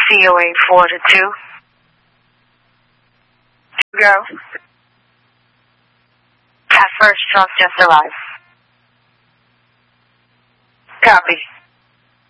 COA 4 to 2. Go. That first truck just arrived. Copy.